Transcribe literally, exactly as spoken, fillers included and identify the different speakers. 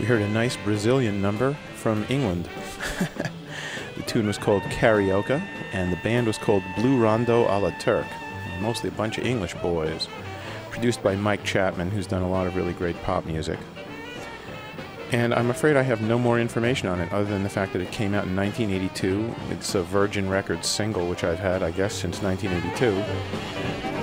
Speaker 1: We heard a nice Brazilian number from England. The tune was called Carioca, and the band was called Blue Rondo a la Turk. Mostly a bunch of English boys. Produced by Mike Chapman, who's done a lot of really great pop music. And I'm afraid I have no more information on it other than the fact that it came out in nineteen eighty-two. It's a Virgin Records single, which I've had, I guess, since nineteen eighty-two.